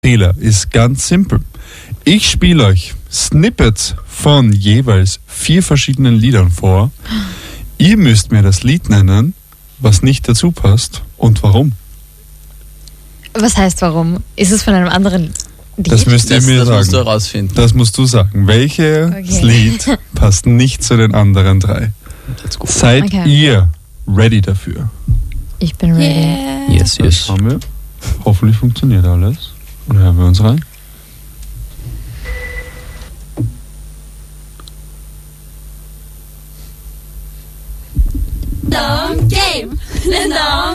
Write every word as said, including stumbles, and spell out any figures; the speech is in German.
Fehler ist ganz simpel. Ich spiele euch Snippets von jeweils vier verschiedenen Liedern vor. Ihr müsst mir das Lied nennen, was nicht dazu passt und warum. Was heißt warum? Ist es von einem anderen Lied? Das müsst ihr Das, mir das sagen. musst du herausfinden. Das musst du sagen. Welches Okay. Lied passt nicht zu den anderen drei? Let's go. Seid Okay. ihr ready dafür? Ich bin ready. Yeah. Yes, Das yes. haben wir. Hoffentlich funktioniert alles. Und hören wir uns rein.